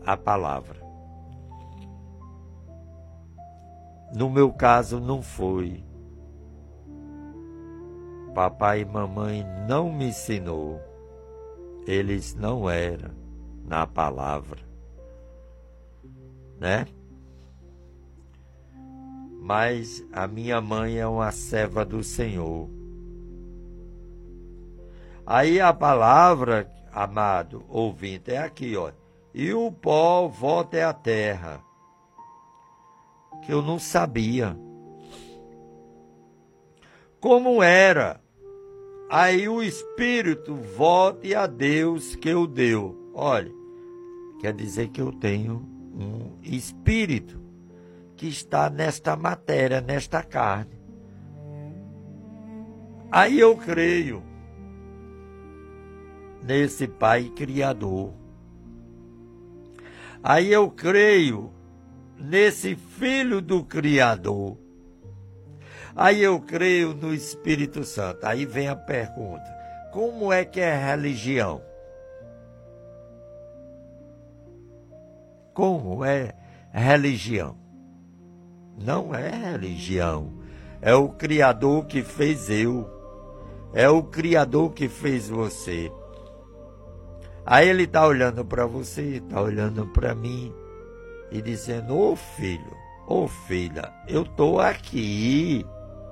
a palavra. No meu caso não foi. Papai e mamãe não me ensinou. Eles não eram na palavra, né? Mas a minha mãe é uma serva do Senhor. Aí a palavra, amado ouvinte, é aqui, ó. E o pó volta à terra. Que eu não sabia como era. Aí o Espírito volte a Deus que o deu. Olha, quer dizer que eu tenho um Espírito que está nesta matéria, nesta carne. Aí eu creio nesse Pai Criador. Aí eu creio nesse Filho do Criador. Aí eu creio no Espírito Santo. Aí vem a pergunta: como é que é religião? Como é religião? Não é religião. É o Criador que fez eu. É o Criador que fez você. Aí ele está olhando para você, está olhando para mim e dizendo: ô filho, ô filha, eu estou aqui.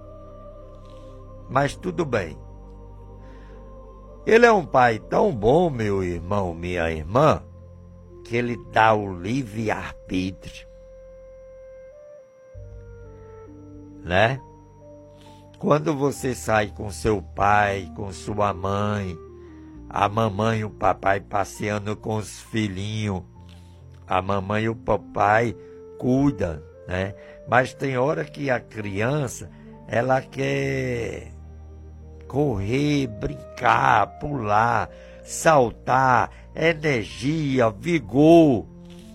Mas tudo bem. Ele é um pai tão bom, meu irmão, minha irmã, que ele dá o livre-arbítrio, né? Quando você sai com seu pai, com sua mãe, a mamãe e o papai passeando com os filhinhos, a mamãe e o papai cuidam, né? Mas tem hora que a criança, ela quer correr, brincar, pular, saltar, energia, vigor.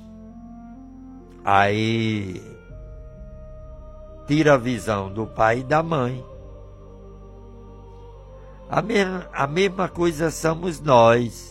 Aí tira a visão do pai e da mãe. A mesma coisa somos nós.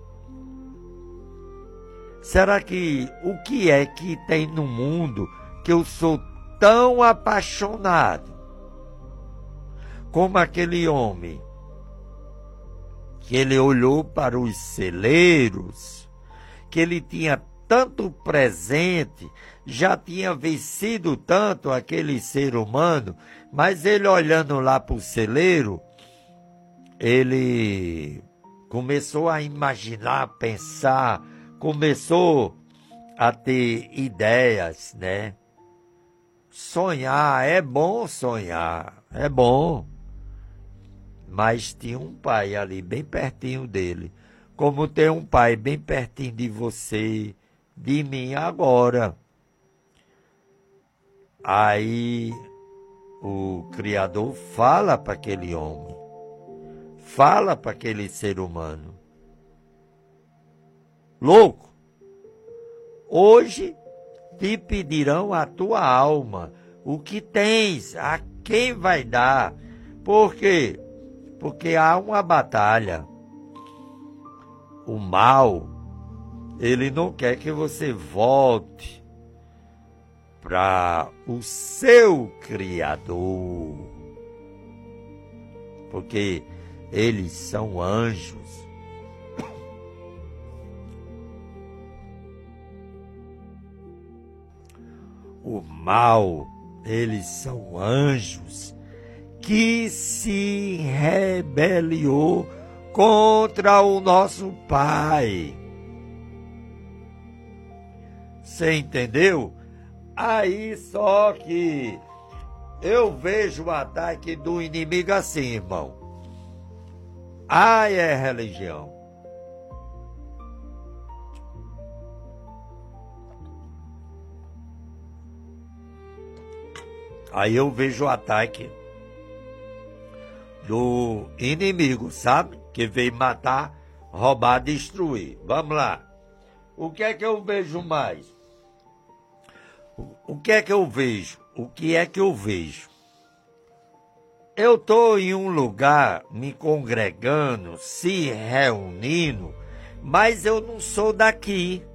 Será que o que é que tem no mundo que eu sou tão apaixonado como aquele homem que ele olhou para os celeiros, que ele tinha tanto presente, já tinha vencido tanto aquele ser humano, mas ele olhando lá para o celeiro, ele começou a imaginar, pensar, começou a ter ideias, né? Sonhar, é bom sonhar, é bom. Mas tinha um pai ali, bem pertinho dele. Como tem um pai bem pertinho de você, de mim agora. Aí o Criador fala para aquele homem. Fala para aquele ser humano. Louco, hoje te pedirão a tua alma. O que tens, a quem vai dar? Por quê? Porque há uma batalha. O mal, ele não quer que você volte para o seu Criador. Porque eles são anjos. O mal, eles são anjos que se rebeliou contra o nosso Pai. Você entendeu? Aí só que eu vejo o ataque do inimigo assim, irmão. Ai, é religião. Aí eu vejo o ataque do inimigo, sabe? Que veio matar, roubar, destruir. Vamos lá. O que é que eu vejo mais? O que é que eu vejo? O que é que eu vejo? Eu estou em um lugar, me congregando, se reunindo, mas eu não sou daqui.